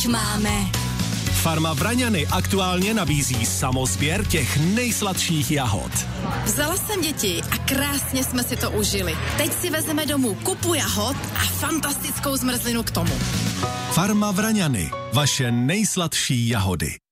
máme. Farma Vraňany aktuálně nabízí samosběr těch nejsladších jahod. Vzala jsem děti a krásně jsme si to užili. Teď si vezeme domů kupu jahod a fantastickou zmrzlinu k tomu. Farma Vraňany, vaše nejsladší jahody.